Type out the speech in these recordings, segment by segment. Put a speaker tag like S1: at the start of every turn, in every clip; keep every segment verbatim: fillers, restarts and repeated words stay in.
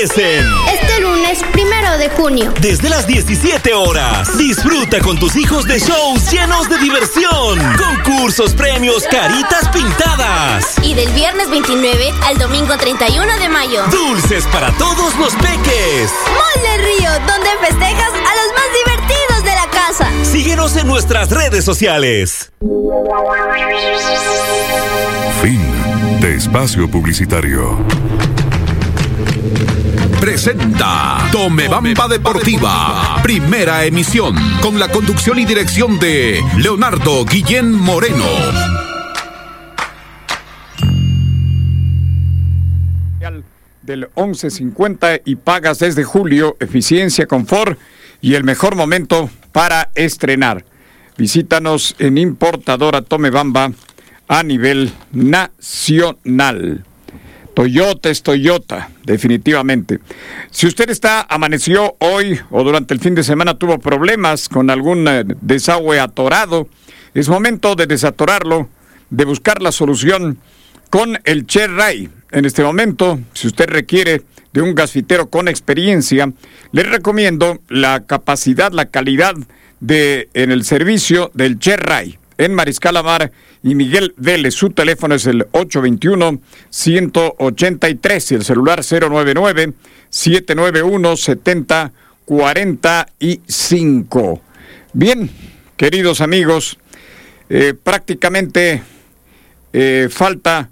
S1: Este lunes, primero de junio.
S2: Desde las diecisiete horas. Disfruta con tus hijos de shows llenos de diversión. Concursos, premios, caritas pintadas.
S3: Y del viernes veintinueve al domingo treinta y uno de mayo.
S2: Dulces para todos los peques.
S3: Mall del Río, donde festejas a los más divertidos de la casa.
S2: Síguenos en nuestras redes sociales.
S4: Fin de espacio publicitario.
S5: Presenta Tomebamba Deportiva, primera emisión, con la conducción y dirección de Leonardo Guillén Moreno.
S6: Del once cincuenta y pagas desde julio, eficiencia, confort y el mejor momento para estrenar. Visítanos en Importadora Tomebamba a nivel nacional. Toyota es Toyota, definitivamente. Si usted está, amaneció hoy o durante el fin de semana tuvo problemas con algún eh, desagüe atorado, es momento de desatorarlo, de buscar la solución con el Cherray. En este momento, si usted requiere de un gasfitero con experiencia, le recomiendo la capacidad, la calidad de en el servicio del Cherray. En Mariscal Amar y Miguel Vélez, su teléfono es el ocho dos uno, uno ocho tres y el celular cero nueve nueve, siete nueve uno, siete cero cuatro cinco. Bien, queridos amigos, eh, prácticamente eh, falta...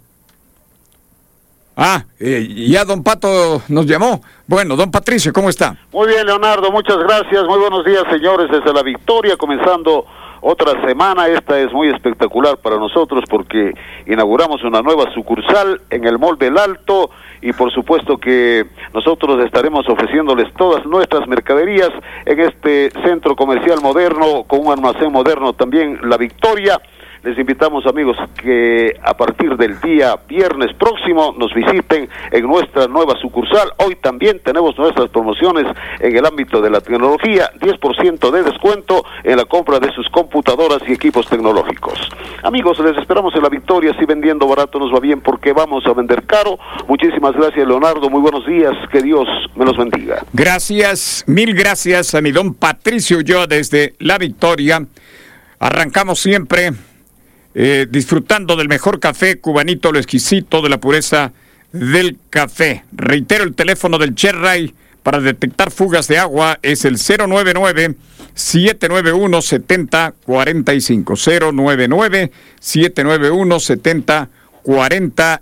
S6: Ah, eh, ya don Pato nos llamó. Bueno, don Patricio, ¿cómo está?
S7: Muy bien, Leonardo, muchas gracias. Muy buenos días, señores, desde La Victoria, comenzando otra semana. Esta es muy espectacular para nosotros porque inauguramos una nueva sucursal en el Mall del Alto y por supuesto que nosotros estaremos ofreciéndoles todas nuestras mercaderías en este centro comercial moderno, con un almacén moderno también, La Victoria. Les invitamos, amigos, que a partir del día viernes próximo nos visiten en nuestra nueva sucursal. Hoy también tenemos nuestras promociones en el ámbito de la tecnología, diez por ciento de descuento en la compra de sus computadoras y equipos tecnológicos. Amigos, les esperamos en La Victoria. Si vendiendo barato nos va bien, porque vamos a vender caro. Muchísimas gracias, Leonardo. Muy buenos días. Que Dios me los bendiga.
S6: Gracias, mil gracias a mi don Patricio. Yo desde La Victoria arrancamos siempre Eh, disfrutando del mejor café cubanito, lo exquisito de la pureza del café. Reitero, el teléfono del Cherray para detectar fugas de agua es el cero nueve nueve, siete nueve uno, siete cero cuatro cinco. cero nueve nueve, siete nueve uno, siete cero cuatro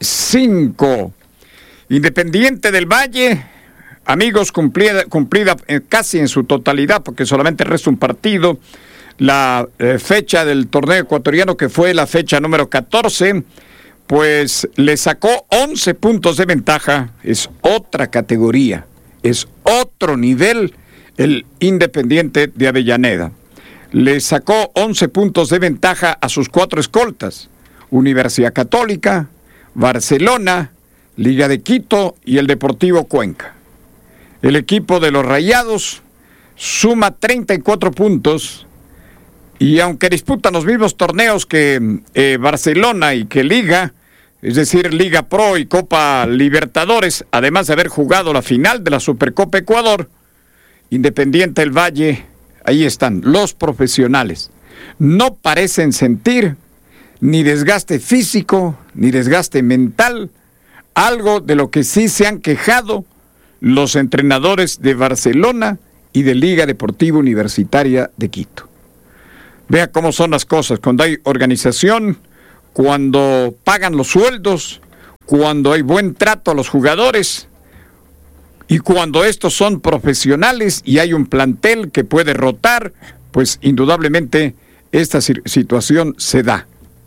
S6: cinco. Independiente del Valle, amigos, cumplida, cumplida eh, casi en su totalidad, porque solamente resta un partido. La eh, fecha del torneo ecuatoriano, que fue la fecha número catorce, pues le sacó once puntos de ventaja. Es otra categoría, es otro nivel el Independiente de Avellaneda. Le sacó once puntos de ventaja a sus cuatro escoltas: Universidad Católica, Barcelona, Liga de Quito y el Deportivo Cuenca. El equipo de los Rayados suma treinta y cuatro puntos. Y aunque disputan los mismos torneos que eh, Barcelona y que Liga, es decir, Liga Pro y Copa Libertadores, además de haber jugado la final de la Supercopa Ecuador, Independiente del Valle, ahí están los profesionales. No parecen sentir ni desgaste físico, ni desgaste mental, algo de lo que sí se han quejado los entrenadores de Barcelona y de Liga Deportiva Universitaria de Quito. Vea cómo son las cosas, cuando hay organización, cuando pagan los sueldos, cuando hay buen trato a los jugadores y cuando estos son profesionales y hay un plantel que puede rotar, pues indudablemente esta situación se da.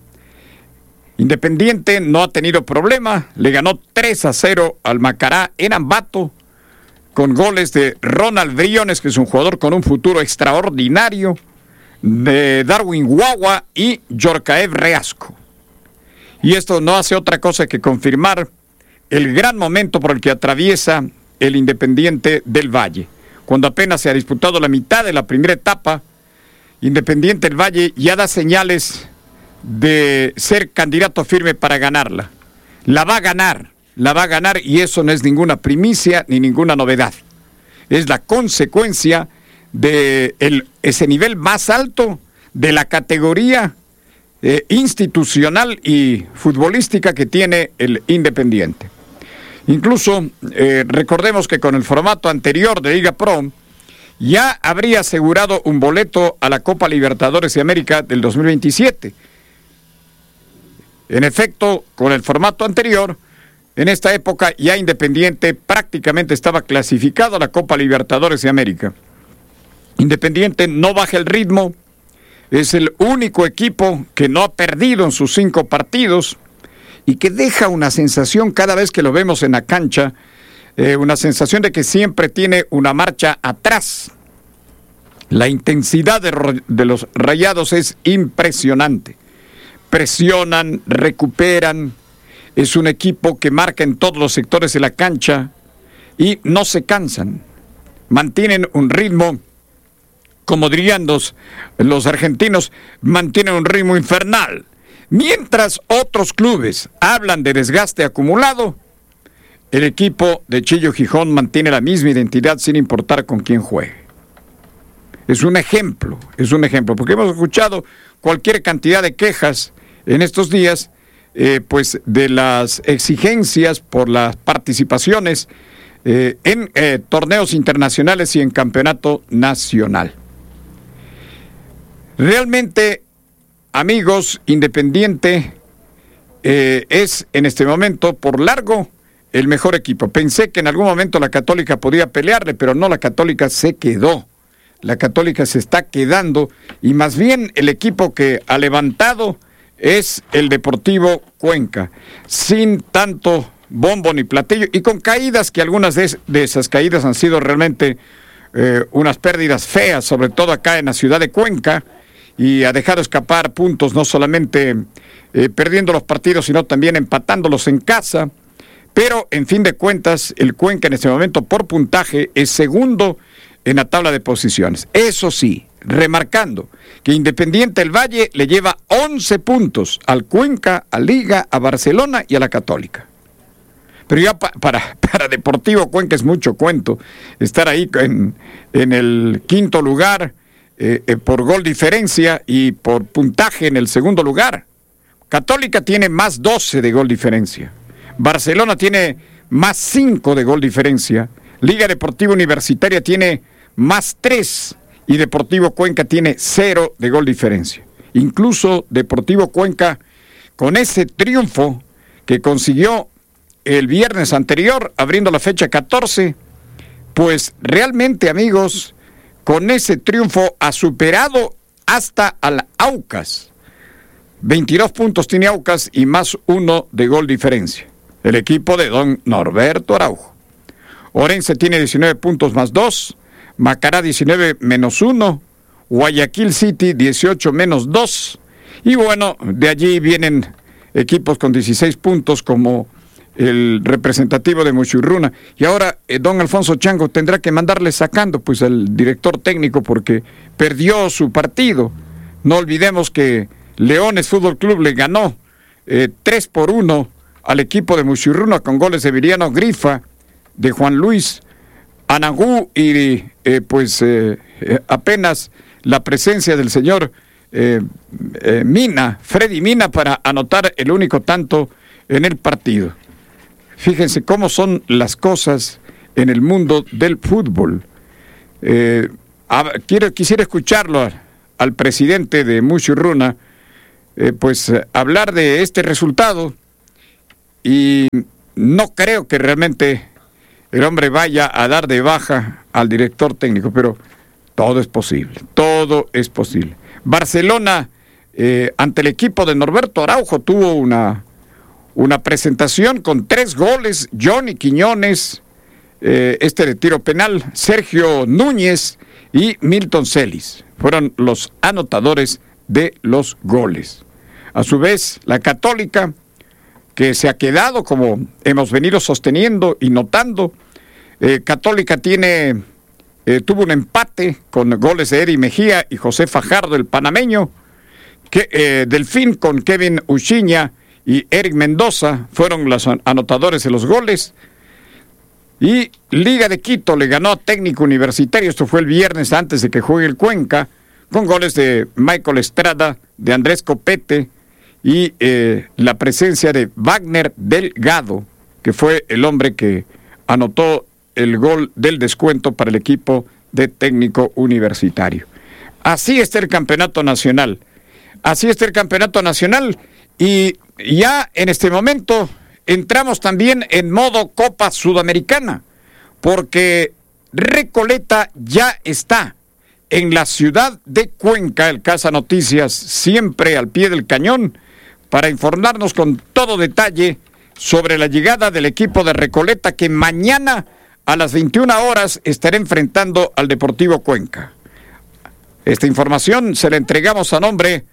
S6: Independiente no ha tenido problema, le ganó tres a cero al Macará en Ambato, con goles de Ronald Briones, que es un jugador con un futuro extraordinario, de Darwin Guagua y Yorcaev Reasco. Y esto no hace otra cosa que confirmar el gran momento por el que atraviesa el Independiente del Valle. Cuando apenas se ha disputado la mitad de la primera etapa, Independiente del Valle ya da señales de ser candidato firme para ganarla. La va a ganar, la va a ganar y eso no es ninguna primicia ni ninguna novedad. Es la consecuencia de el, ese nivel más alto de la categoría eh, institucional y futbolística que tiene el Independiente. Incluso eh, recordemos que con el formato anterior de Liga Pro ya habría asegurado un boleto a la Copa Libertadores de América del dos mil veintisiete. En efecto, con el formato anterior, en esta época ya Independiente prácticamente estaba clasificado a la Copa Libertadores de América. Independiente no baja el ritmo, es el único equipo que no ha perdido en sus cinco partidos y que deja una sensación cada vez que lo vemos en la cancha, eh, una sensación de que siempre tiene una marcha atrás. La intensidad de, de los Rayados es impresionante. Presionan, recuperan, es un equipo que marca en todos los sectores de la cancha y no se cansan. Mantienen un ritmo, como dirían los, los argentinos, mantienen un ritmo infernal. Mientras otros clubes hablan de desgaste acumulado, el equipo de Chillo Gijón mantiene la misma identidad sin importar con quién juegue. Es un ejemplo, es un ejemplo, porque hemos escuchado cualquier cantidad de quejas en estos días, eh, pues de las exigencias por las participaciones eh, en eh, torneos internacionales y en campeonato nacional. Realmente, amigos, Independiente eh, es en este momento por largo el mejor equipo. Pensé que en algún momento la Católica podía pelearle, pero no, la Católica se quedó. La Católica se está quedando y más bien el equipo que ha levantado es el Deportivo Cuenca, sin tanto bombo ni platillo y con caídas que algunas de, de esas caídas han sido realmente eh, unas pérdidas feas, sobre todo acá en la ciudad de Cuenca, y ha dejado escapar puntos no solamente eh, perdiendo los partidos, sino también empatándolos en casa. Pero en fin de cuentas, el Cuenca en este momento por puntaje es segundo en la tabla de posiciones. Eso sí, remarcando que Independiente del Valle le lleva once puntos al Cuenca, a Liga, a Barcelona y a la Católica. Pero ya pa, para, para Deportivo Cuenca es mucho cuento estar ahí en, en el quinto lugar eh, eh, por gol diferencia y por puntaje en el segundo lugar. Católica tiene más doce de gol diferencia. Barcelona tiene más cinco de gol diferencia. Liga Deportiva Universitaria tiene más tres y Deportivo Cuenca tiene cero de gol diferencia. Incluso Deportivo Cuenca, con ese triunfo que consiguió el viernes anterior, abriendo la fecha catorce, pues realmente, amigos, con ese triunfo ha superado hasta al Aucas. veintidós puntos tiene Aucas y más uno de gol diferencia. El equipo de don Norberto Araujo. Orense tiene diecinueve puntos más dos, Macará diecinueve menos uno, Guayaquil City dieciocho menos dos, y bueno, de allí vienen equipos con dieciséis puntos como el representativo de Muchurruna. Y ahora eh, don Alfonso Chango tendrá que mandarle sacando pues al director técnico porque perdió su partido. No olvidemos que Leones Fútbol Club le ganó eh, tres por uno al equipo de Muchurruna con goles de Viriano Grifa, de Juan Luis Anagú y eh, pues eh, eh, apenas la presencia del señor eh, eh, Mina, Freddy Mina, para anotar el único tanto en el partido. Fíjense cómo son las cosas en el mundo del fútbol. Eh, a, quiero, quisiera escucharlo a, al presidente de Muchurruna, eh, pues eh, hablar de este resultado, y no creo que realmente el hombre vaya a dar de baja al director técnico, pero todo es posible, todo es posible. Barcelona, eh, ante el equipo de Norberto Araujo, tuvo una, una presentación con tres goles. Johnny Quiñones, eh, este de tiro penal, Sergio Núñez y Milton Celis fueron los anotadores de los goles. A su vez, la Católica, que se ha quedado, como hemos venido sosteniendo y notando, eh, Católica tiene, eh, tuvo un empate con goles de Eri Mejía y José Fajardo, el panameño, que, eh, Delfín con Kevin Uchiña y Eric Mendoza fueron los anotadores de los goles. Y Liga de Quito le ganó a Técnico Universitario, esto fue el viernes antes de que juegue el Cuenca, con goles de Michael Estrada, de Andrés Copete y eh, la presencia de Wagner Delgado, que fue el hombre que anotó el gol del descuento para el equipo de Técnico Universitario. Así está el campeonato nacional. Así está el campeonato nacional y ya en este momento entramos también en modo Copa Sudamericana, porque Recoleta ya está en la ciudad de Cuenca, el Casa Noticias, siempre al pie del cañón, para informarnos con todo detalle sobre la llegada del equipo de Recoleta, que mañana a las veintiuna horas estará enfrentando al Deportivo Cuenca. Esta información se la entregamos a nombre,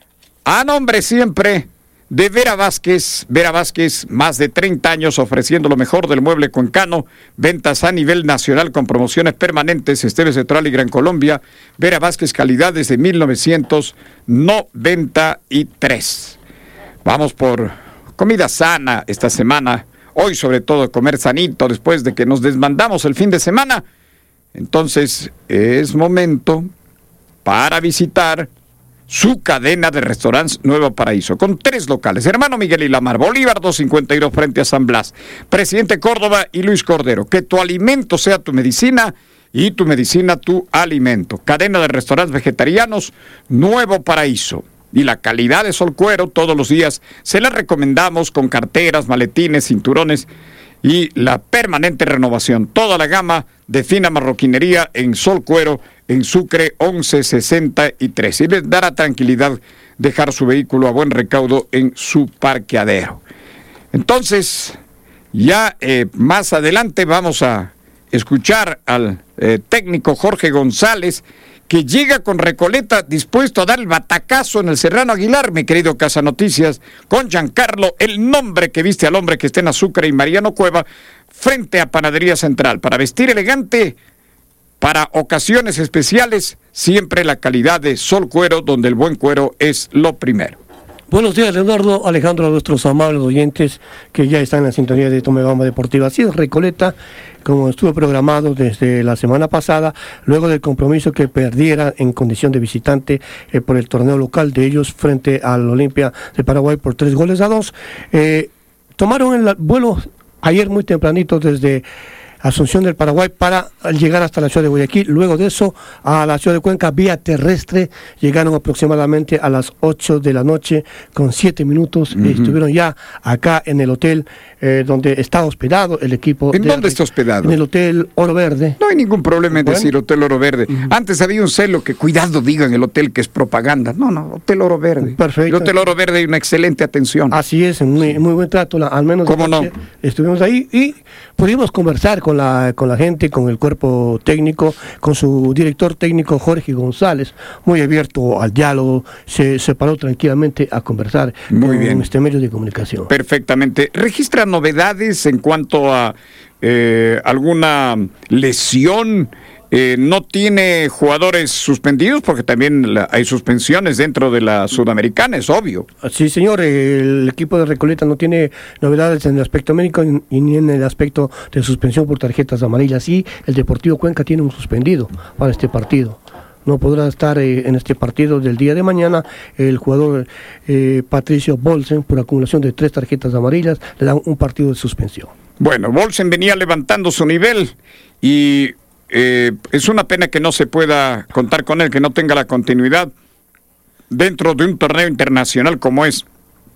S6: a nombre siempre de Vera Vázquez. Vera Vázquez, más de treinta años ofreciendo lo mejor del mueble cuencano, ventas a nivel nacional con promociones permanentes, Esteve Central y Gran Colombia. Vera Vázquez, calidad desde mil novecientos noventa y tres. Vamos por comida sana esta semana, hoy sobre todo comer sanito después de que nos desmandamos el fin de semana. Entonces es momento para visitar su cadena de restaurantes Nuevo Paraíso, con tres locales: Hermano Miguel y Lamar, Bolívar doscientos cincuenta y dos frente a San Blas, Presidente Córdoba y Luis Cordero. Que tu alimento sea tu medicina y tu medicina tu alimento. Cadena de restaurantes vegetarianos Nuevo Paraíso. Y la calidad de Sol Cuero todos los días se la recomendamos, con carteras, maletines, cinturones y la permanente renovación. Toda la gama de fina marroquinería en Sol Cuero, en Sucre once sesenta y tres. Y les dará tranquilidad dejar su vehículo a buen recaudo en su parqueadero. Entonces, ya eh, más adelante vamos a escuchar al eh, técnico Jorge González, que llega con Recoleta dispuesto a dar el batacazo en el Serrano Aguilar, mi querido Casa Noticias, con Giancarlo, el nombre que viste al hombre que está en Azúcar, y Mariano Cueva, frente a Panadería Central. Para vestir elegante, para ocasiones especiales, siempre la calidad de Sol Cuero, donde el buen cuero es lo primero.
S8: Buenos días, Leonardo, Alejandro, a nuestros amables oyentes que ya están en la sintonía de Tomebamba Deportiva. Así es, Recoleta, como estuvo programado desde la semana pasada, luego del compromiso que perdiera en condición de visitante eh, por el torneo local de ellos frente al Olimpia de Paraguay por tres goles a dos, eh, tomaron el vuelo ayer muy tempranito desde Asunción del Paraguay para llegar hasta la ciudad de Guayaquil. Luego de eso, a la ciudad de Cuenca, vía terrestre, llegaron aproximadamente a las ocho de la noche con siete minutos. Uh-huh. Estuvieron ya acá en el hotel eh, donde está hospedado el equipo.
S6: ¿En
S8: de,
S6: dónde está hospedado?
S8: En el Hotel Oro Verde.
S6: No hay ningún problema en
S8: bueno.
S6: decir Hotel Oro Verde. Uh-huh. Antes había un celo que, cuidado, digan el hotel que es propaganda. No, no, Hotel Oro Verde.
S8: Perfecto.
S6: El Hotel Oro Verde hay una excelente atención.
S8: Así es, muy, muy buen trato, la, al menos.
S6: ¿Cómo no?
S8: Estuvimos ahí y pudimos conversar con la, con la gente, con el cuerpo técnico, con su director técnico Jorge González, muy abierto al diálogo, se, se paró tranquilamente a conversar
S6: muy
S8: con
S6: bien.
S8: este medio de comunicación.
S6: Perfectamente. ¿Registra novedades en cuanto a eh, alguna lesión? Eh, ¿No tiene jugadores suspendidos? Porque también la, hay suspensiones dentro de la Sudamericana, es obvio.
S8: Sí, señor, el equipo de Recoleta no tiene novedades en el aspecto médico y ni en el aspecto de suspensión por tarjetas amarillas. Y el Deportivo Cuenca tiene un suspendido para este partido. No podrá estar eh, en este partido del día de mañana el jugador eh, Patricio Bolsen, por acumulación de tres tarjetas amarillas, le dan un partido de suspensión.
S6: Bueno, Bolsen venía levantando su nivel y Eh, es una pena que no se pueda contar con él, que no tenga la continuidad dentro de un torneo internacional como es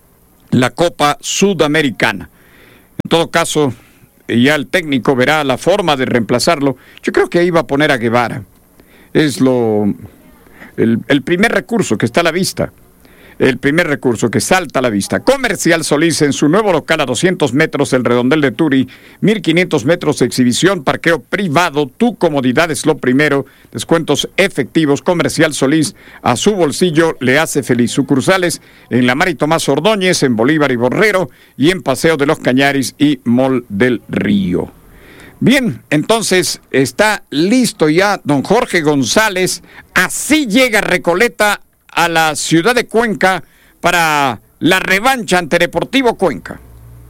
S6: la Copa Sudamericana. En todo caso, ya el técnico verá la forma de reemplazarlo. Yo creo que ahí va a poner a Guevara. Es lo el, el primer recurso que está a la vista. El primer recurso que salta a la vista. Comercial Solís, en su nuevo local a doscientos metros del Redondel de Turi, mil quinientos metros de exhibición, parqueo privado, tu comodidad es lo primero, descuentos efectivos. Comercial Solís, a su bolsillo le hace feliz. Sucursales en La Mar y Tomás Ordóñez, en Bolívar y Borrero, y en Paseo de los Cañaris y Mall del Río. Bien, entonces está listo ya don Jorge González. Así llega Recoleta a la ciudad de Cuenca para la revancha ante Deportivo Cuenca.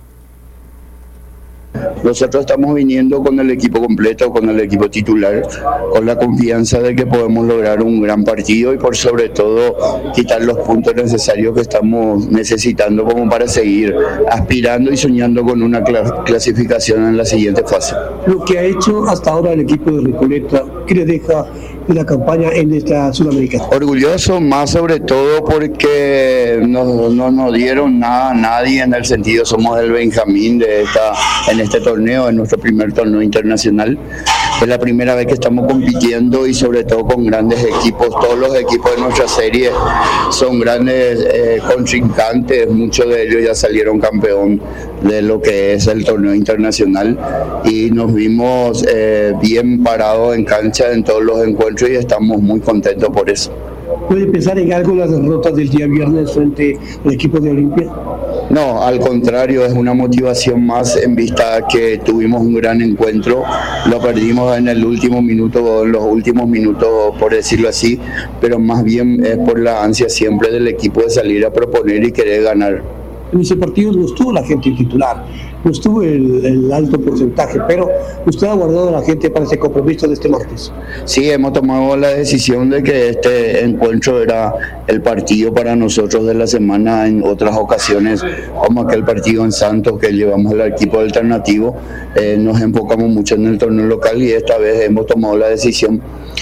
S9: Nosotros estamos viniendo con el equipo completo, con el equipo titular, con la confianza de que podemos lograr un gran partido y por sobre todo quitar los puntos necesarios que estamos necesitando como para seguir aspirando y soñando con una clasificación en la siguiente fase.
S8: Lo que ha hecho hasta ahora el equipo de Recoleta, ¿qué le deja de la campaña en esta Sudamericana?
S9: Orgulloso, más sobre todo porque no, no nos dieron nada a nadie, en el sentido somos el Benjamín de esta, en este torneo, en nuestro primer torneo internacional. Es la primera vez que estamos compitiendo y sobre todo con grandes equipos. Todos los equipos de nuestra serie son grandes eh, contrincantes, muchos de ellos ya salieron campeón de lo que es el torneo internacional y nos vimos eh, bien parados en cancha en todos los encuentros y estamos muy contentos por eso.
S8: ¿Puede pensar en algo las derrotas del día viernes frente al equipo de Olimpia?
S9: No, al contrario, es una motivación más en vista que tuvimos un gran encuentro, lo perdimos en el último minuto, los últimos minutos por decirlo así, pero más bien es por la ansia siempre del equipo de salir a proponer y querer ganar.
S8: En ese partido no estuvo la gente titular, no estuvo el, el alto porcentaje, pero usted ha guardado a la gente para ese compromiso de este martes.
S9: Sí, hemos tomado la decisión de que este encuentro era el partido para nosotros de la semana. En otras ocasiones, como aquel partido en Santos que llevamos al equipo alternativo, eh, nos enfocamos mucho en el torneo local y esta vez hemos tomado la decisión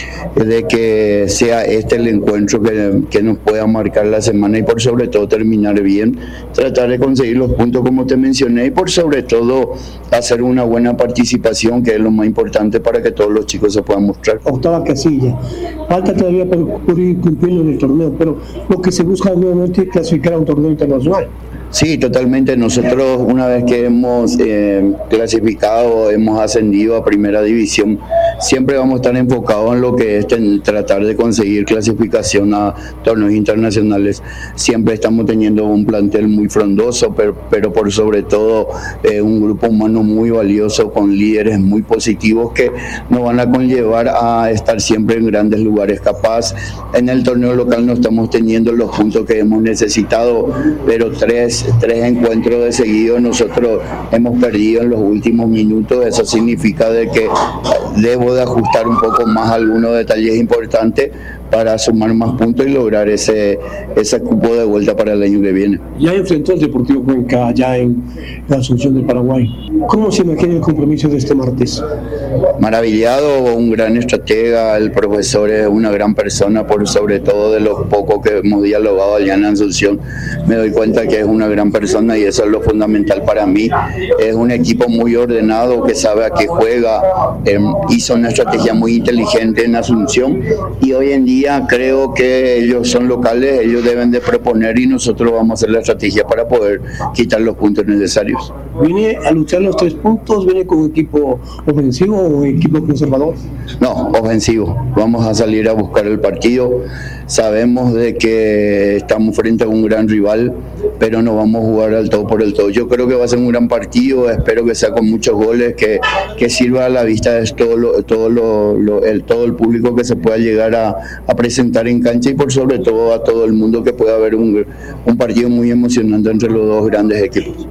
S9: de que sea este el encuentro que, que nos pueda marcar la semana y por sobre todo terminar bien, tratar de conseguir los puntos como te mencioné y por sobre todo hacer una buena participación, que es lo más importante para que todos los chicos se puedan mostrar.
S8: Octava casilla, falta todavía por, por ir cumpliendo en el torneo, pero lo que se busca nuevamente es clasificar a un torneo internacional.
S9: Sí, totalmente. Nosotros una vez que hemos eh, clasificado, hemos ascendido a primera división, siempre vamos a estar enfocados en lo que es en tratar de conseguir clasificación a torneos internacionales. Siempre estamos teniendo un plantel muy frondoso, pero, pero por sobre todo eh, un grupo humano muy valioso con líderes muy positivos que nos van a conllevar a estar siempre en grandes lugares. Capaz en el torneo local no estamos teniendo los puntos que hemos necesitado, pero tres tres encuentros de seguido nosotros hemos perdido en los últimos minutos. Eso significa de que debo de ajustar un poco más algunos detalles importantes para sumar más puntos y lograr ese ese cupo de vuelta para el año que viene.
S8: Ya enfrentó al Deportivo Cuenca allá en la Asunción del Paraguay. ¿Cómo se imagina el compromiso de este martes?
S9: Maravillado, un gran estratega, el profesor es una gran persona, por sobre todo de lo poco que hemos dialogado allá en Asunción, me doy cuenta que es una gran persona y eso es lo fundamental para mí. Es un equipo muy ordenado que sabe a qué juega, eh, hizo una estrategia muy inteligente en Asunción y hoy en día creo que ellos son locales, ellos deben de proponer y nosotros vamos a hacer la estrategia para poder quitar los puntos necesarios.
S8: ¿Viene a luchar los tres puntos? ¿Viene con un equipo ofensivo o un equipo conservador?
S9: No, ofensivo. Vamos a salir a buscar el partido. Sabemos de que estamos frente a un gran rival, pero no vamos a jugar al todo por el todo. Yo creo que va a ser un gran partido, espero que sea con muchos goles, que, que sirva a la vista de todo, lo, todo, lo, lo, el, todo el público que se pueda llegar a, a presentar en cancha y por sobre todo a todo el mundo que pueda haber un, un partido muy emocionante entre los dos grandes equipos.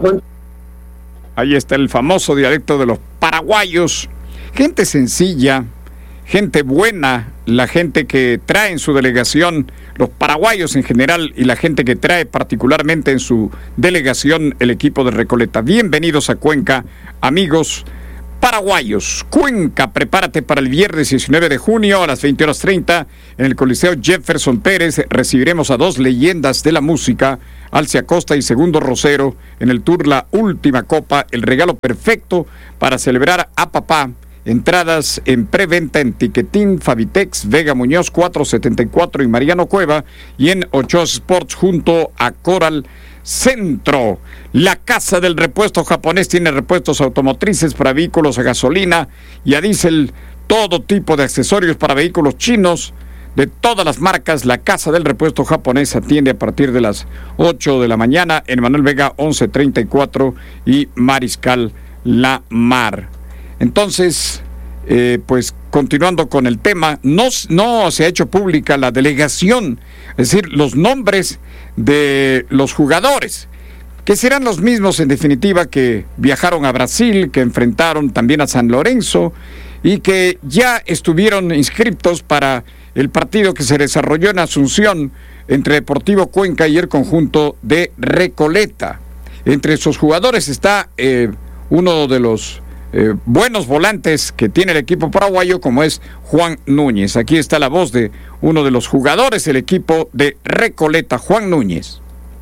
S6: Ahí está el famoso dialecto de los paraguayos. Gente sencilla, gente buena, la gente que trae en su delegación, los paraguayos en general y la gente que trae particularmente en su delegación el equipo de Recoleta. Bienvenidos a Cuenca, amigos paraguayos. Cuenca, prepárate para el viernes diecinueve de junio a las veinte horas treinta en el Coliseo Jefferson Pérez. Recibiremos a dos leyendas de la música, Alce Acosta y Segundo Rosero, en el tour La Última Copa, el regalo perfecto para celebrar a papá. Entradas en preventa en Tiquetín, Fabitex, Vega Muñoz cuatrocientos setenta y cuatro y Mariano Cueva, y en Ochoa Sports junto a Coral Centro. La Casa del Repuesto Japonés tiene repuestos automotrices para vehículos a gasolina y a diésel, todo tipo de accesorios para vehículos chinos de todas las marcas. La Casa del Repuesto Japonés atiende a partir de las ocho de la mañana en Manuel Vega once treinta y cuatro y Mariscal La Mar. Entonces, eh, pues continuando con el tema, no, no se ha hecho pública la delegación, es decir, los nombres de los jugadores, que serán los mismos en definitiva que viajaron a Brasil, que enfrentaron también a San Lorenzo y que ya estuvieron inscritos para el partido que se desarrolló en Asunción entre Deportivo Cuenca y el conjunto de Recoleta. Entre esos jugadores está eh, uno de los eh, buenos volantes que tiene el equipo paraguayo, como es Juan Núñez. Aquí está la voz de uno de los jugadores del equipo de Recoleta, Juan Núñez.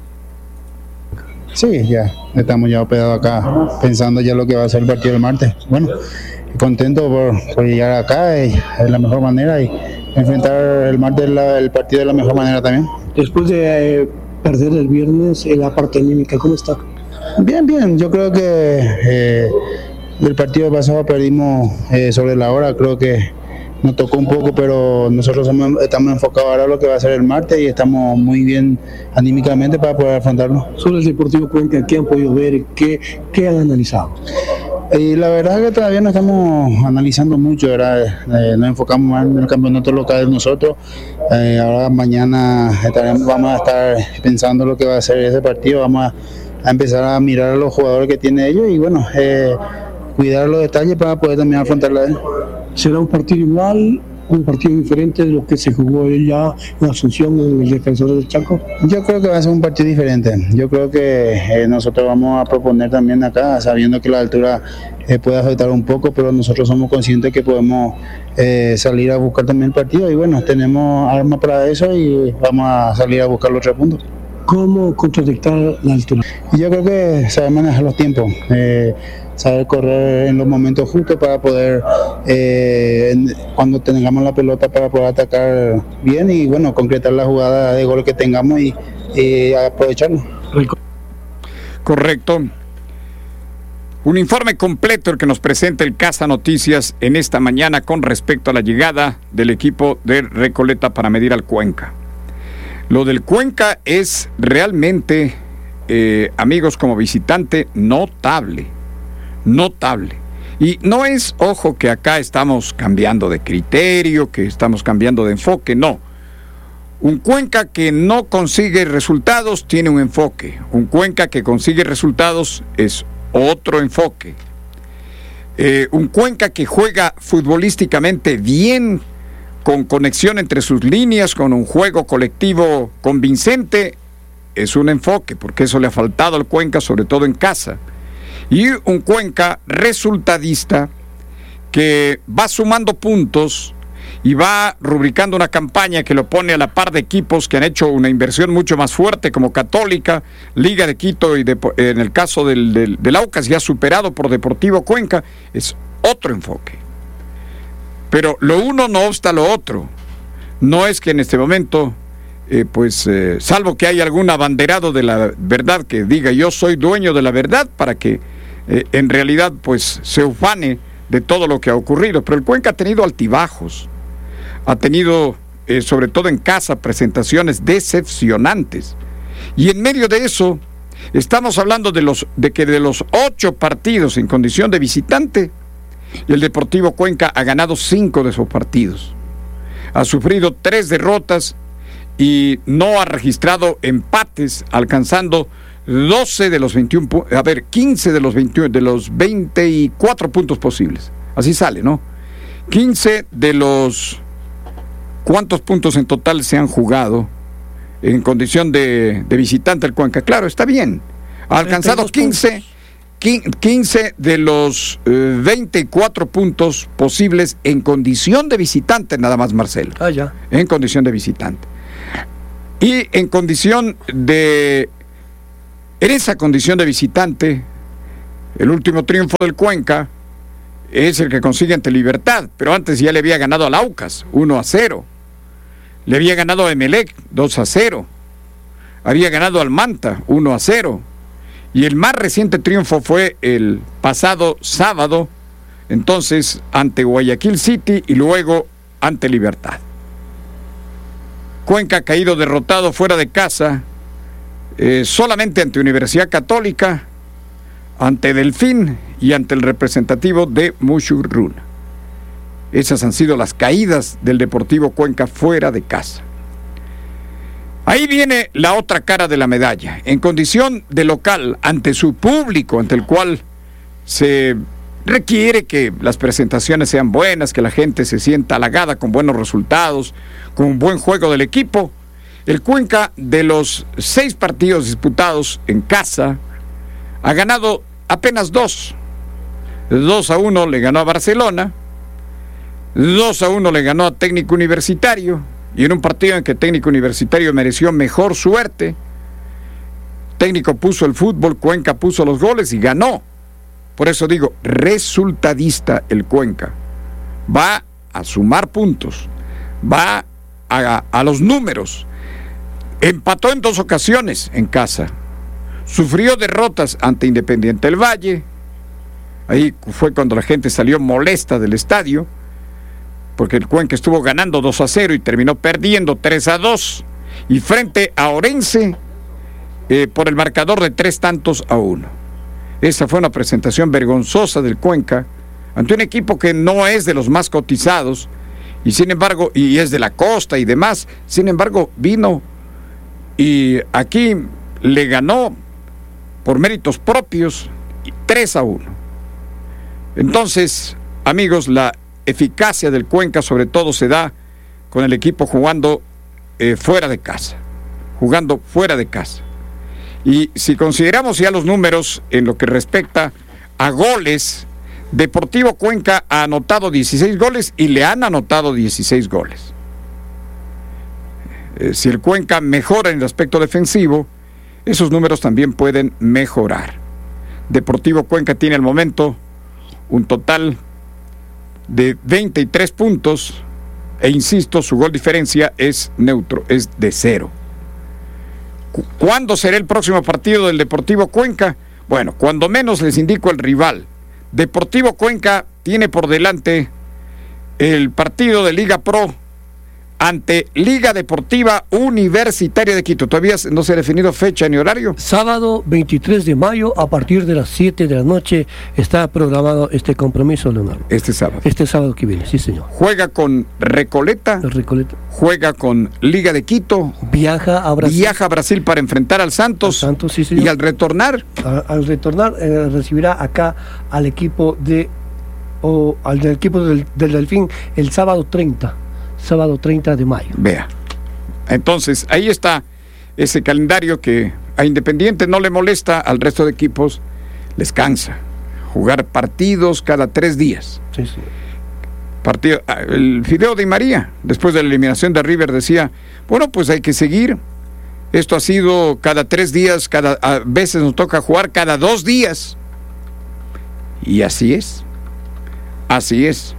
S10: Sí, ya estamos ya hospedados acá, pensando ya lo que va a ser el partido del martes. Bueno, contento por, por llegar acá y de la mejor manera y enfrentar el martes la, el partido de la mejor manera también.
S8: Después de eh, perder el viernes, en la parte anímica, ¿cómo está?
S10: Bien, bien, yo creo que eh, del partido pasado perdimos eh, sobre la hora, creo que nos tocó un poco, pero nosotros somos, estamos enfocados ahora en lo que va a ser el martes y estamos muy bien anímicamente para poder afrontarlo.
S8: Sobre el Deportivo Cuenca, ¿qué han podido ver? ¿Qué, qué han analizado?
S10: Y la verdad es que todavía no estamos analizando mucho, ¿verdad? Eh, nos enfocamos más en el campeonato local de nosotros. Eh, ahora mañana estaremos, vamos a estar pensando lo que va a ser ese partido, vamos a, a empezar a mirar a los jugadores que tiene ellos y bueno, eh, cuidar los detalles para poder también afrontarla.
S8: ¿Será un partido igual, un partido diferente de lo que se jugó ya en Asunción en el Defensor del Chaco?
S10: Yo creo que va a ser un partido diferente. Yo creo que eh, nosotros vamos a proponer también acá, sabiendo que la altura eh, puede afectar un poco, pero nosotros somos conscientes que podemos eh, salir a buscar también el partido y bueno, tenemos armas para eso y vamos a salir a buscar los tres puntos.
S8: ¿Cómo contrarrestar la altura?
S10: Yo creo que saber manejar los tiempos. Eh, saber correr en los momentos justos para poder, eh, cuando tengamos la pelota, para poder atacar bien y bueno, concretar la jugada de gol que tengamos y, y aprovecharlo.
S6: Correcto. Un informe completo el que nos presenta el Casa Noticias en esta mañana con respecto a la llegada del equipo de Recoleta para medir al Cuenca. Lo del Cuenca es realmente, eh, amigos, como visitante, notable. Notable. Y no es, ojo, que acá estamos cambiando de criterio, que estamos cambiando de enfoque, no. Un Cuenca que no consigue resultados tiene un enfoque. Un Cuenca que consigue resultados es otro enfoque. Eh, un Cuenca que juega futbolísticamente bien, con conexión entre sus líneas, con un juego colectivo convincente, es un enfoque, porque eso le ha faltado al Cuenca, sobre todo en casa. Y un Cuenca resultadista que va sumando puntos y va rubricando una campaña que lo pone a la par de equipos que han hecho una inversión mucho más fuerte, como Católica, Liga de Quito y de, en el caso del, del, del Aucas ya superado por Deportivo Cuenca. Es otro enfoque. Pero lo uno no obsta lo otro. No es que en este momento, eh, pues, eh, salvo que haya algún abanderado de la verdad que diga yo soy dueño de la verdad, para que eh, en realidad, pues, se ufane de todo lo que ha ocurrido. Pero el Cuenca ha tenido altibajos. Ha tenido, eh, sobre todo en casa, presentaciones decepcionantes. Y en medio de eso, estamos hablando de, los, de que de los ocho partidos en condición de visitante, el Deportivo Cuenca ha ganado cinco de esos partidos. Ha sufrido tres derrotas y no ha registrado empates, alcanzando doce de los veintiuno, a ver, quince de los veintiuno, de los veinticuatro puntos posibles. Así sale, ¿no? quince de los... ¿Cuántos puntos en total se han jugado en condición de, de visitante el Cuenca? Claro, está bien. Ha alcanzado quince... quince de los eh, veinticuatro puntos posibles en condición de visitante, nada más, Marcelo.
S8: Ah, ya.
S6: En condición de visitante. Y en condición de... En esa condición de visitante, el último triunfo del Cuenca es el que consigue ante Libertad, pero antes ya le había ganado al Aucas, uno a cero. Le había ganado a Emelec, dos a cero. Había ganado al Manta, uno a cero. Y el más reciente triunfo fue el pasado sábado, entonces ante Guayaquil City y luego ante Libertad. Cuenca ha caído derrotado fuera de casa, eh, solamente ante Universidad Católica, ante Delfín y ante el representativo de Mushurruna. Esas han sido las caídas del Deportivo Cuenca fuera de casa. Ahí viene la otra cara de la medalla. En condición de local, ante su público, ante el cual se requiere que las presentaciones sean buenas, que la gente se sienta halagada con buenos resultados, con un buen juego del equipo, el Cuenca, de los seis partidos disputados en casa, ha ganado apenas dos. dos a uno le ganó a Barcelona, dos a uno le ganó a Técnico Universitario, y en un partido en que Técnico Universitario mereció mejor suerte, Técnico puso el fútbol, Cuenca puso los goles y ganó. Por eso digo, resultadista el Cuenca. Va a sumar puntos, va a, a los números. Empató en dos ocasiones en casa, sufrió derrotas ante Independiente del Valle. Ahí fue cuando la gente salió molesta del estadio, porque el Cuenca estuvo ganando dos a cero y terminó perdiendo tres a dos. Y frente a Orense, eh, por el marcador de tres tantos a uno. Esa fue una presentación vergonzosa del Cuenca, ante un equipo que no es de los más cotizados, y sin embargo, y es de la costa y demás, sin embargo, vino y aquí le ganó por méritos propios tres a uno. Entonces, amigos, la eficacia del Cuenca sobre todo se da con el equipo jugando eh, fuera de casa, jugando fuera de casa. Y si consideramos ya los números en lo que respecta a goles, Deportivo Cuenca ha anotado dieciséis goles y le han anotado dieciséis goles. Eh, si el Cuenca mejora en el aspecto defensivo, esos números también pueden mejorar. Deportivo Cuenca tiene al momento un total de veintitrés puntos e insisto, su gol diferencia es neutro, es de cero. ¿Cuándo será el próximo partido del Deportivo Cuenca? Bueno, cuando menos les indico el rival. Deportivo Cuenca tiene por delante el partido de Liga Pro ante Liga Deportiva Universitaria de Quito. Todavía no se ha definido fecha ni horario.
S8: Sábado veintitrés de mayo a partir de las siete de la noche está programado este compromiso, Leonardo.
S6: Este sábado.
S8: Este sábado que viene, sí señor.
S6: Juega con Recoleta.
S8: Recoleta.
S6: Juega con Liga de Quito.
S8: Viaja a Brasil.
S6: Viaja a Brasil para enfrentar al Santos.
S8: Al Santos, sí señor.
S6: Y al retornar.
S8: A, al retornar eh, recibirá acá al equipo de o al del equipo del, del Delfín el sábado treinta. Sábado treinta de mayo.
S6: Vea. Entonces, ahí está ese calendario que a Independiente no le molesta, al resto de equipos les cansa. Jugar partidos cada tres días.
S8: Sí, sí.
S6: Partido, el Fideo Di María, después de la eliminación de River, decía, bueno, pues hay que seguir. Esto ha sido cada tres días, cada, a veces nos toca jugar cada dos días. Y así es. Así es.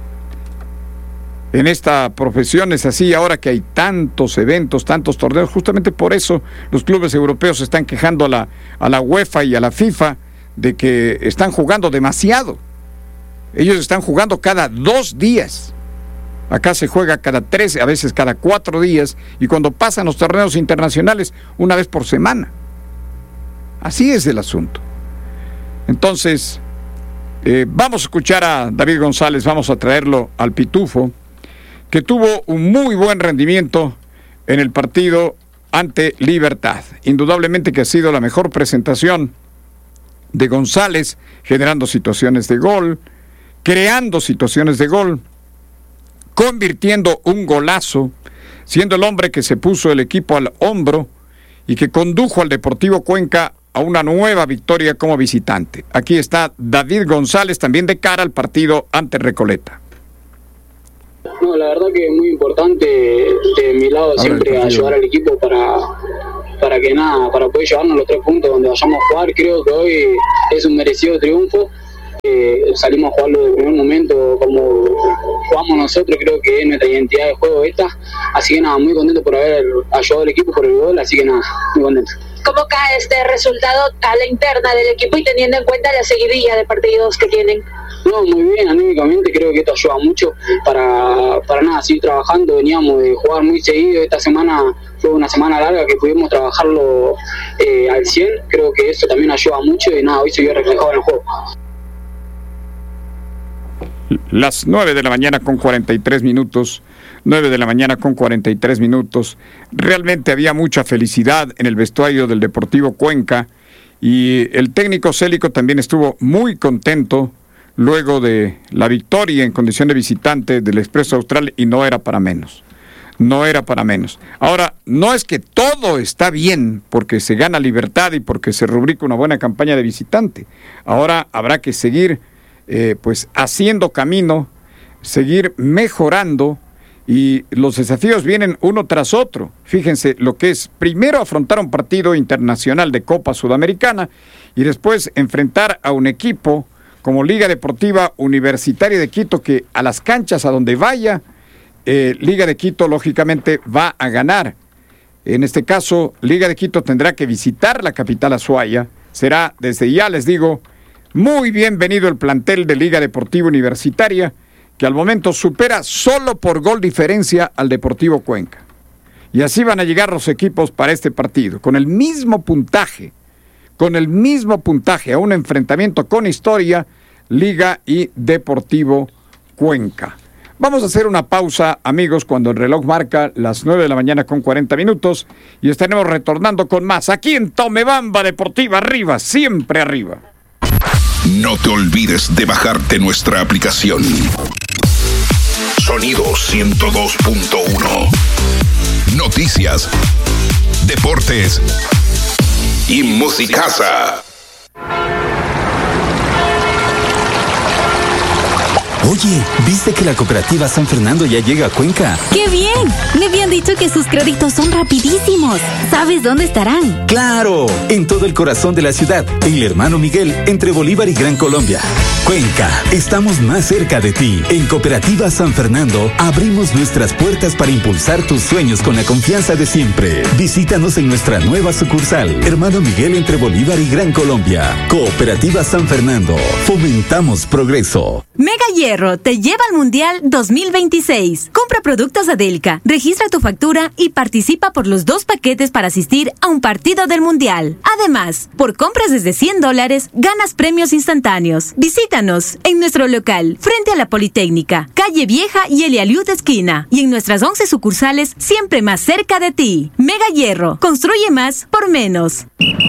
S6: En esta profesión es así, ahora que hay tantos eventos, tantos torneos, justamente por eso los clubes europeos se están quejando a la, a la UEFA y a la FIFA de que están jugando demasiado. Ellos están jugando cada dos días. Acá se juega cada tres, a veces cada cuatro días, y cuando pasan los torneos internacionales, una vez por semana. Así es el asunto. Entonces, eh, vamos a escuchar a David González, vamos a traerlo al Pitufo, que tuvo un muy buen rendimiento en el partido ante Libertad. Indudablemente que ha sido la mejor presentación de González, generando situaciones de gol, creando situaciones de gol, convirtiendo un golazo, siendo el hombre que se puso el equipo al hombro y que condujo al Deportivo Cuenca a una nueva victoria como visitante. Aquí está David González, también de cara al partido ante Recoleta.
S11: No, la verdad que es muy importante de mi lado Ahora siempre ayudar al equipo para, para que nada, para poder llevarnos los tres puntos donde vayamos a jugar. Creo que hoy es un merecido triunfo. Eh, salimos a jugarlo desde el primer momento como jugamos nosotros, creo que es nuestra identidad de juego esta. Así que nada, muy contento por haber ayudado al equipo por el gol, así que nada, muy contento.
S12: ¿Cómo cae este resultado a la interna del equipo y teniendo en cuenta la seguidilla de partidos que tienen?
S11: No, muy bien, anímicamente creo que esto ayuda mucho para, para nada, seguir trabajando. Veníamos de jugar muy seguido, esta semana fue una semana larga que pudimos trabajarlo eh, al cien, creo que eso también ayuda mucho y nada, hoy se vio reflejado en el juego.
S6: Las nueve de la mañana con cuarenta y tres minutos. nueve de la mañana con cuarenta y tres minutos. Realmente había mucha felicidad en el vestuario del Deportivo Cuenca y el técnico Célico también estuvo muy contento luego de la victoria en condición de visitante del Expreso Austral y no era para menos. No era para menos. Ahora, no es que todo está bien porque se gana libertad y porque se rubrica una buena campaña de visitante. Ahora habrá que seguir eh, pues haciendo camino, seguir mejorando y los desafíos vienen uno tras otro. Fíjense lo que es primero afrontar un partido internacional de Copa Sudamericana y después enfrentar a un equipo como Liga Deportiva Universitaria de Quito que a las canchas a donde vaya, eh, Liga de Quito lógicamente va a ganar. En este caso, Liga de Quito tendrá que visitar la capital Azuaya. Será, desde ya les digo, muy bienvenido el plantel de Liga Deportiva Universitaria, que al momento supera solo por gol diferencia al Deportivo Cuenca. Y así van a llegar los equipos para este partido, con el mismo puntaje, con el mismo puntaje a un enfrentamiento con historia, Liga y Deportivo Cuenca. Vamos a hacer una pausa, amigos, cuando el reloj marca las nueve de la mañana con cuarenta minutos y estaremos retornando con más aquí en Tomebamba Deportiva, arriba, siempre arriba.
S5: No te olvides de bajarte nuestra aplicación. Sonido ciento dos punto uno. Noticias, deportes y musicaza.
S13: Oye, ¿viste que la cooperativa San Fernando ya llega a Cuenca?
S14: ¡Qué bien! Me habían dicho que sus créditos son rapidísimos. ¿Sabes dónde estarán?
S13: ¡Claro! En todo el corazón de la ciudad, en el Hermano Miguel, entre Bolívar y Gran Colombia. Cuenca, estamos más cerca de ti. En Cooperativa San Fernando, abrimos nuestras puertas para impulsar tus sueños con la confianza de siempre. Visítanos en nuestra nueva sucursal, Hermano Miguel, entre Bolívar y Gran Colombia. Cooperativa San Fernando, fomentamos progreso.
S14: Mega Hierro te lleva al Mundial dos mil veintiséis. Compra productos Adelca, registra tu factura y participa por los dos paquetes para asistir a un partido del Mundial. Además, por compras desde cien dólares, ganas premios instantáneos. Visítanos en nuestro local, frente a la Politécnica, Calle Vieja y Elialiud esquina. Y en nuestras once sucursales, siempre más cerca de ti. Mega Hierro, construye más por menos.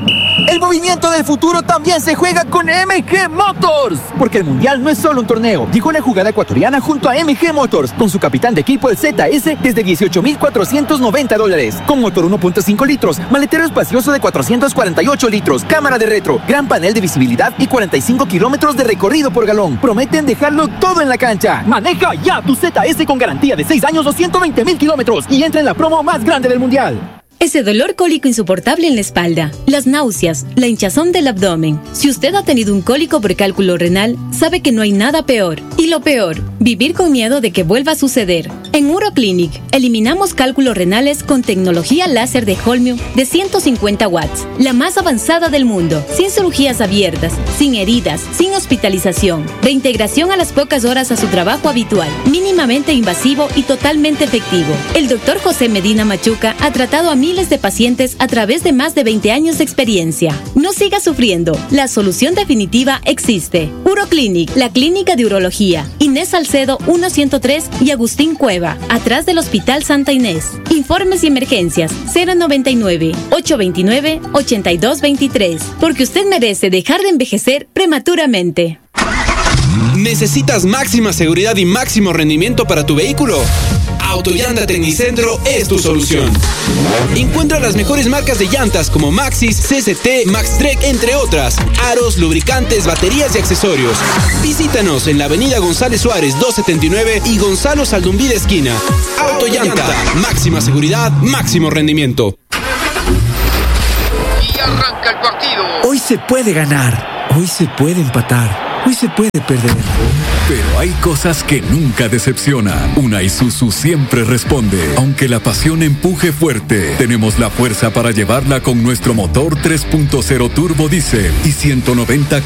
S15: El movimiento del futuro también se juega con M G Motors, porque el Mundial no es solo un torneo. Llegó la jugada ecuatoriana junto a M G Motors, con su capitán de equipo el Z S desde dieciocho mil cuatrocientos noventa dólares, con motor uno punto cinco litros, maletero espacioso de cuatrocientos cuarenta y ocho litros, cámara de retro, gran panel de visibilidad y cuarenta y cinco kilómetros de recorrido por galón. Prometen dejarlo todo en la cancha. Maneja ya tu Z S con garantía de seis años o ciento veinte mil kilómetros y entra en la promo más grande del Mundial.
S14: Ese dolor cólico insoportable en la espalda, las náuseas, la hinchazón del abdomen. Si usted ha tenido un cólico por cálculo renal, sabe que no hay nada peor. Y lo peor, vivir con miedo de que vuelva a suceder. En Uroclinic, eliminamos cálculos renales con tecnología láser de Holmium de ciento cincuenta watts, la más avanzada del mundo, sin cirugías abiertas, sin heridas, sin hospitalización, reintegración a las pocas horas a su trabajo habitual, mínimamente invasivo y totalmente efectivo. El doctor José Medina Machuca ha tratado a miles de pacientes a través de más de veinte años de experiencia. No siga sufriendo. La solución definitiva existe. Uroclinic, la clínica de urología. Inés Salcedo ciento tres y Agustín Cueva, atrás del Hospital Santa Inés. Informes y emergencias cero noventa y nueve, ochocientos veintinueve, ochenta y dos veintitrés. Porque usted merece dejar de envejecer prematuramente.
S16: ¿Necesitas máxima seguridad y máximo rendimiento para tu vehículo? Autollanta Tecnicentro es tu solución. Encuentra las mejores marcas de llantas como Maxxis, C C T, Maxtrek, entre otras. Aros, lubricantes, baterías y accesorios. Visítanos en la avenida González Suárez doscientos setenta y nueve y Gonzalo Saldumbí de esquina. Autollanta, máxima seguridad, máximo rendimiento.
S17: Y arranca el partido.
S18: Hoy se puede ganar, hoy se puede empatar, hoy se puede perder.
S4: Pero hay cosas que nunca decepciona. Una Isuzu siempre responde. Aunque la pasión empuje fuerte, tenemos la fuerza para llevarla con nuestro motor tres punto cero turbo diésel y ciento noventa